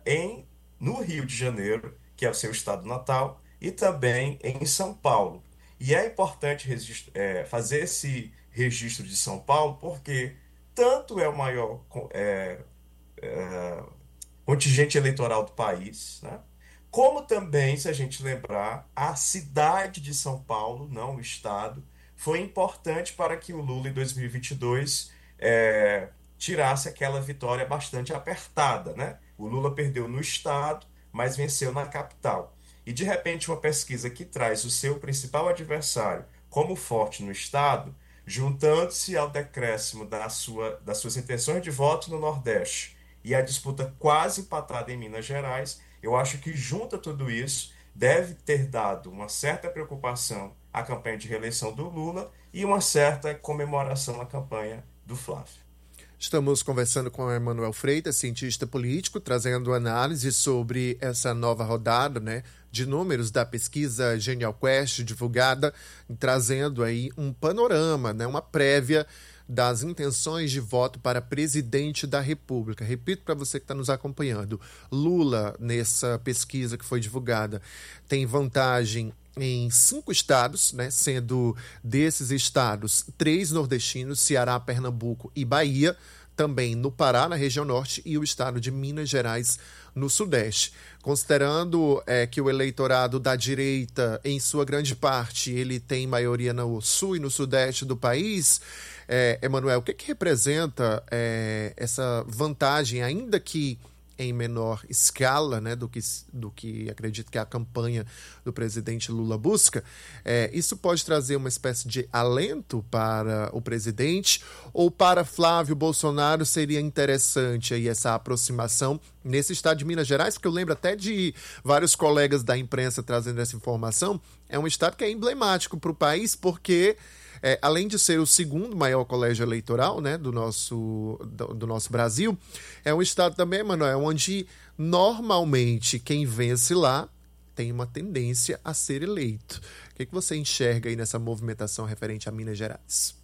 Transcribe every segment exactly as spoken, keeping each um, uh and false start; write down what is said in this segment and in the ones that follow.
em, no Rio de Janeiro, que é o seu estado natal, e também em São Paulo. E é importante registro- é, fazer esse registro de São Paulo, porque tanto é o maior co- é, contingente eleitoral do país, né? Como também, se a gente lembrar, a cidade de São Paulo, não o estado, foi importante para que o Lula, em dois mil e vinte e dois, é, tirasse aquela vitória bastante apertada, né? O Lula perdeu no estado, mas venceu na capital. E, de repente, uma pesquisa que traz o seu principal adversário como forte no estado, juntando-se ao decréscimo da sua, das suas intenções de voto no Nordeste e a disputa quase empatada em Minas Gerais, eu acho que junta tudo isso, deve ter dado uma certa preocupação à campanha de reeleição do Lula e uma certa comemoração à campanha do Flávio. Estamos conversando com o Emanuel Freitas, cientista político, trazendo análise sobre essa nova rodada, né, de números da pesquisa Genial Quest divulgada, trazendo aí um panorama, né, uma prévia das intenções de voto para presidente da República. Repito para você que está nos acompanhando, Lula, nessa pesquisa que foi divulgada, tem vantagem em cinco estados, né, sendo desses estados três nordestinos, Ceará, Pernambuco e Bahia, também no Pará, na região norte, e o estado de Minas Gerais, no sudeste. Considerando é, que o eleitorado da direita, em sua grande parte, ele tem maioria no sul e no sudeste do país, é, Emanuel, o que, que representa é, essa vantagem, ainda que em menor escala, né, do que, do que acredito que a campanha do presidente Lula busca, é, isso pode trazer uma espécie de alento para o presidente, ou para Flávio Bolsonaro seria interessante aí essa aproximação nesse estado de Minas Gerais, porque eu lembro até de vários colegas da imprensa trazendo essa informação, é um estado que é emblemático para o país, porque É, além de ser o segundo maior colégio eleitoral, né, do, nosso, do, do nosso Brasil, é um estado também, Manuel, onde normalmente quem vence lá tem uma tendência a ser eleito. O que, que você enxerga aí nessa movimentação referente a Minas Gerais?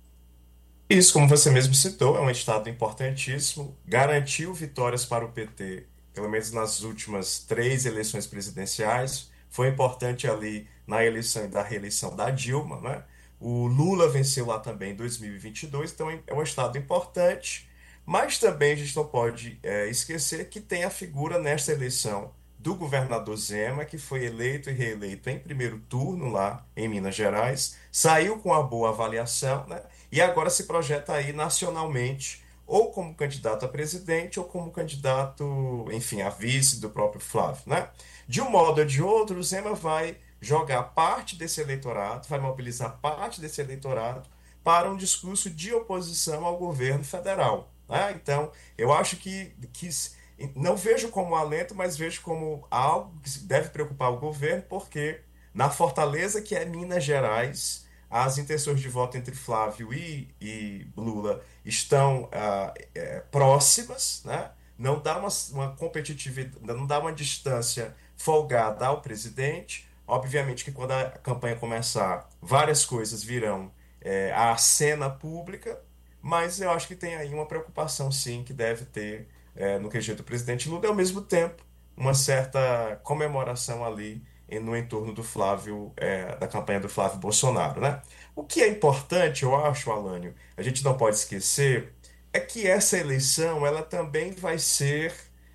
Isso, como você mesmo citou, é um estado importantíssimo, garantiu vitórias para o P T, pelo menos nas últimas três eleições presidenciais, foi importante ali na eleição e da reeleição da Dilma, né? O Lula venceu lá também em dois mil e vinte e dois, então é um estado importante, mas também a gente não pode é, esquecer que tem a figura nesta eleição do governador Zema, que foi eleito e reeleito em primeiro turno lá em Minas Gerais, saiu com uma boa avaliação, né? E agora se projeta aí nacionalmente, ou como candidato a presidente, ou como candidato, enfim, a vice do próprio Flávio, né? De um modo ou de outro, o Zema vai jogar parte desse eleitorado, vai mobilizar parte desse eleitorado para um discurso de oposição ao governo federal, né? Então, eu acho que, que não vejo como um alento, mas vejo como algo que deve preocupar o governo, porque na fortaleza que é Minas Gerais, as intenções de voto entre Flávio e, e Lula estão ah, é, próximas, né? Não dá uma, uma competitividade, não dá uma distância folgada ao presidente. Obviamente que quando a campanha começar, várias coisas virão é, à cena pública, mas eu acho que tem aí uma preocupação, sim, que deve ter é, no Q G do presidente Lula, e ao mesmo tempo uma certa comemoração ali no entorno do Flávio, é, da campanha do Flávio Bolsonaro, né? O que é importante, eu acho, Alânio, a gente não pode esquecer, é que essa eleição ela também vai ser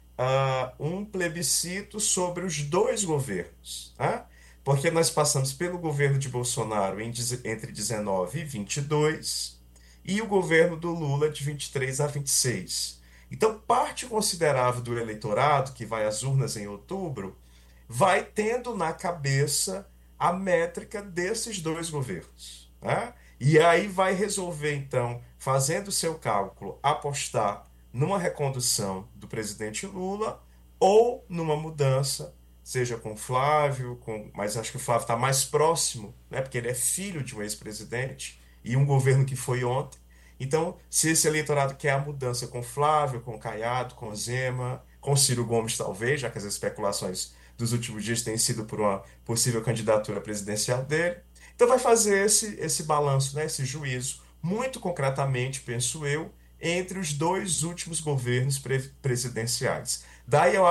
ah, um plebiscito sobre os dois governos, tá? Porque nós passamos pelo governo de Bolsonaro em, entre dezenove e vinte e dois e o governo do Lula de vinte e três a vinte e seis. Então, parte considerável do eleitorado que vai às urnas em outubro vai tendo na cabeça a métrica desses dois governos, né? E aí vai resolver, então, fazendo o seu cálculo, apostar numa recondução do presidente Lula ou numa mudança, seja com Flávio, com, mas acho que o Flávio está mais próximo, né? Porque ele é filho de um ex-presidente e um governo que foi ontem. Então, se esse eleitorado quer a mudança com Flávio, com Caiado, com Zema, com Ciro Gomes, talvez, já que as especulações dos últimos dias têm sido por uma possível candidatura presidencial dele. Então, vai fazer esse, esse balanço, né, esse juízo, muito concretamente, penso eu, entre os dois últimos governos pre presidenciais. Daí eu